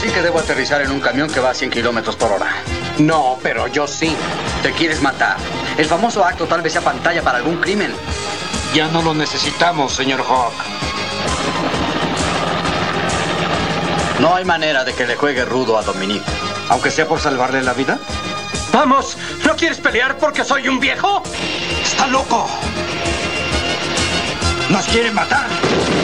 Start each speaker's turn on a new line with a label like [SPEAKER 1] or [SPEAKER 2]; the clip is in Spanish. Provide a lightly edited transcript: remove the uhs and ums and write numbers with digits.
[SPEAKER 1] Así que debo aterrizar en un camión que va a 100 kilómetros por hora.
[SPEAKER 2] No, pero yo sí.
[SPEAKER 1] ¿Te quieres matar? El famoso acto tal vez sea pantalla para algún crimen.
[SPEAKER 3] Ya no lo necesitamos, señor Hawk.
[SPEAKER 1] No hay manera de que le juegue rudo a Dominique.
[SPEAKER 3] Aunque sea por salvarle la vida.
[SPEAKER 2] ¡Vamos! ¿No quieres pelear porque soy un viejo?
[SPEAKER 3] ¡Está loco! ¡Nos quiere matar!